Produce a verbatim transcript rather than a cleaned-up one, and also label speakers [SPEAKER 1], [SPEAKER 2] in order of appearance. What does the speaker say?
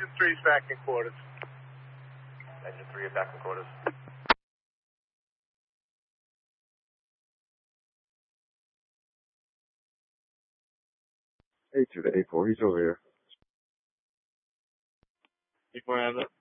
[SPEAKER 1] engine three's back in quarters.
[SPEAKER 2] Engine three is back in quarters.
[SPEAKER 3] A two to A four, he's over here.
[SPEAKER 1] A four has it.